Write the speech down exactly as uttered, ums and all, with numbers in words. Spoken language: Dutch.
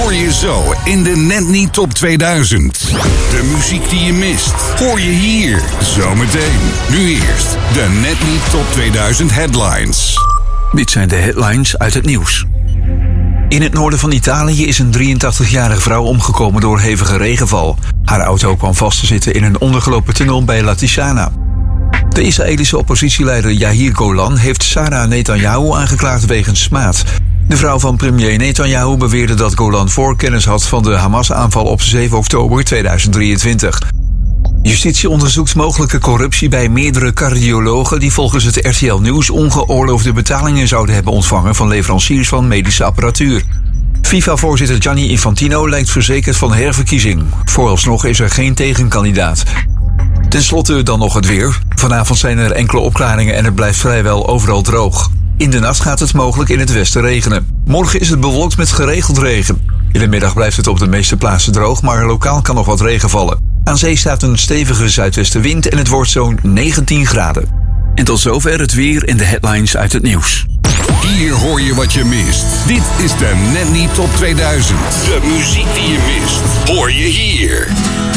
hoor je zo in de Net Niet Top tweeduizend. De muziek die je mist, hoor je hier zometeen. Nu eerst de Net Niet Top tweeduizend headlines. Dit zijn de headlines uit het nieuws. In het noorden van Italië is een drieëntachtigjarige vrouw omgekomen door hevige regenval. Haar auto kwam vast te zitten in een ondergelopen tunnel bij Latisana. De Israëlische oppositieleider Yair Golan heeft Sarah Netanyahu aangeklaagd wegens smaad. De vrouw van premier Netanyahu beweerde dat Golan voorkennis had van de Hamas-aanval op zeven oktober tweeduizend drieëntwintig. Justitie onderzoekt mogelijke corruptie bij meerdere cardiologen die volgens het R T L Nieuws ongeoorloofde betalingen zouden hebben ontvangen van leveranciers van medische apparatuur. FIFA-voorzitter Gianni Infantino lijkt verzekerd van herverkiezing. Vooralsnog is er geen tegenkandidaat. Ten slotte dan nog het weer. Vanavond zijn er enkele opklaringen en het blijft vrijwel overal droog. In de nacht gaat het mogelijk in het westen regenen. Morgen is het bewolkt met geregeld regen. In de middag blijft het op de meeste plaatsen droog, maar lokaal kan nog wat regen vallen. Aan zee staat een stevige zuidwestenwind en het wordt zo'n negentien graden. En tot zover het weer en de headlines uit het nieuws. Hier hoor je wat je mist. Dit is de Net Niet Top tweeduizend. De muziek die je mist, hoor je hier.